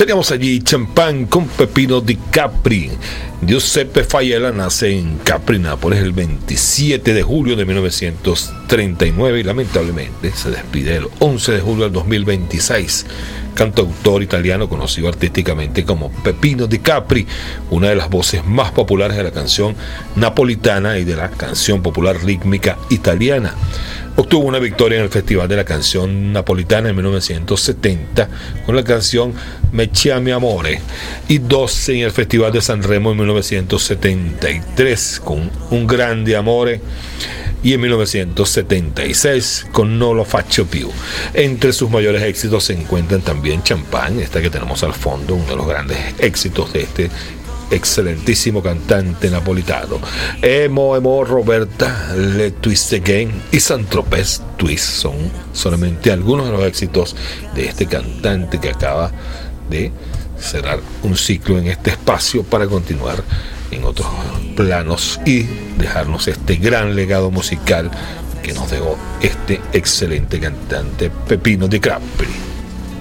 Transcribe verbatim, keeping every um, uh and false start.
Teníamos allí Champagne con Peppino Di Capri. Giuseppe Failla nace en Capri, Nápoles, el veintisiete de julio de mil novecientos treinta y nueve y lamentablemente se despide el once de julio del dos mil veintiséis. Cantautor italiano conocido artísticamente como Peppino Di Capri, una de las voces más populares de la canción napolitana y de la canción popular rítmica italiana. Obtuvo una victoria en el Festival de la Canción Napolitana en mil novecientos setenta con la canción Me chiami amore y dos en el Festival de San Remo en mil novecientos setenta y tres con Un grande amore y en mil novecientos setenta y seis con No lo faccio più. Entre sus mayores éxitos se encuentran también Champagne, esta que tenemos al fondo, uno de los grandes éxitos de este excelentísimo cantante napolitano. Emo, Emo, Roberta, Le Twist Again y Saint-Tropez Twist son solamente algunos de los éxitos de este cantante que acaba de cerrar un ciclo en este espacio para continuar en otros planos y dejarnos este gran legado musical que nos dejó este excelente cantante Peppino Di Capri.